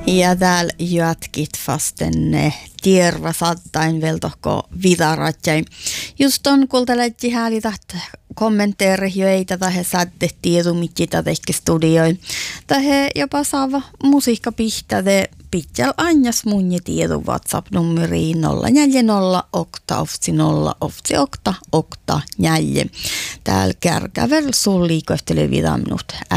Ja täällä jatkit fasten tierva sattain veltohko vidaratjai. Just on kultalätti häälitä kommenteeri jo ei tätä he saatte tiedumitjita tehkä studioi. Tähe jopa saava musiikka pihtade pitkäl anjas munje tiedon WhatsApp-nummeriin 040 okta ofsi 0 ofsi okta okta 4. Täällä kärkävel sulli kohtele vidamnut